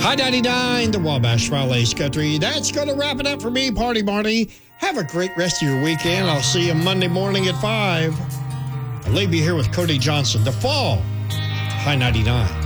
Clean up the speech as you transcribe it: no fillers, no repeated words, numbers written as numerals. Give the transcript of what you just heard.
High 99, the Wabash Frylace Country. That's going to wrap it up for me, Party Marty. Have a great rest of your weekend. I'll see you Monday morning at 5. I'll leave you here with Cody Johnson. The Fall, High 99.